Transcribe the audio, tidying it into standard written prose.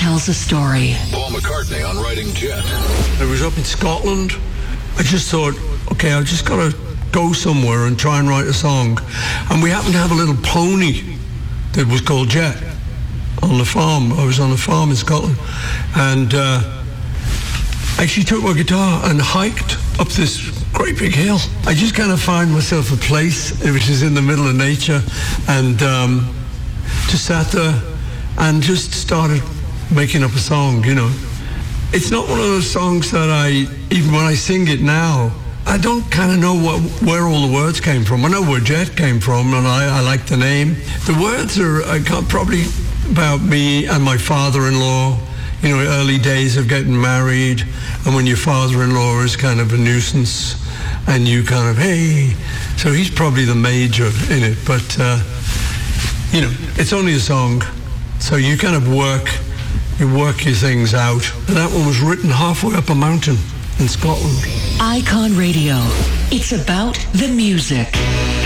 tells a story. Paul McCartney on Writing Jet. I was up in Scotland. I just thought, okay, I've just got to go somewhere and try and write a song. And we happened to have a little pony that was called Jet on the farm. I was on a farm in Scotland. And I actually took my guitar and hiked up this great big hill. I just kind of found myself a place which is in the middle of nature, and just sat there and just started making up a song, you know. It's not one of those songs that even when I sing it now, I don't kind of know where all the words came from. I know where Jet came from, and I like the name. The words are probably about me and my father-in-law, you know, early days of getting married, and when your father-in-law is kind of a nuisance, and you kind of, hey, so he's probably the major in it, but, you know, it's only a song, so you kind of work your things out. And that one was written halfway up a mountain in Scotland. Icon Radio. It's about the music.